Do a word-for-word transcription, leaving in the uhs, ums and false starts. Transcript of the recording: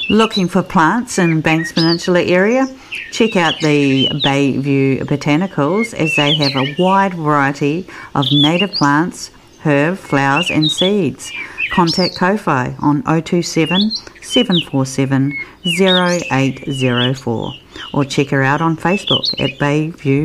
Looking for plants in Banks Peninsula area? Check out the Bayview Botanicals, as they have a wide variety of native plants, herb, flowers and seeds. Contact Kofi on oh two seven, seven four seven, oh eight oh four or check her out on Facebook at Bayview